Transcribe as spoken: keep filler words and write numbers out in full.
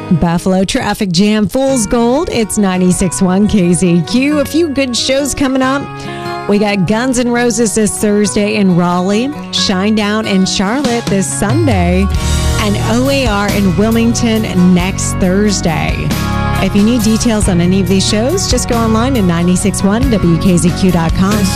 Buffalo Traffic Jam, Fool's Gold. It's ninety-six point one K Z Q. A few good shows coming up. We got Guns N' Roses this Thursday in Raleigh, Shinedown in Charlotte this Sunday, and O A R in Wilmington next Thursday. If you need details on any of these shows, just go online at nine six one W K Z Q dot com.